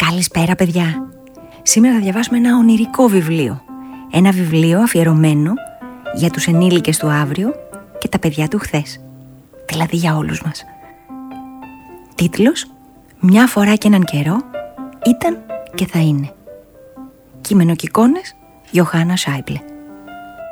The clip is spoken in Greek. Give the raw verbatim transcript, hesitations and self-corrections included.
Καλησπέρα παιδιά. Σήμερα θα διαβάσουμε ένα ονειρικό βιβλίο. Ένα βιβλίο αφιερωμένο για τους ενήλικες του αύριο και τα παιδιά του χθες. Δηλαδή για όλους μας. Τίτλος: «Μια φορά και έναν καιρό ήταν και θα είναι». Κείμενο και εικόνες: Ιωάννα Σάιπλε.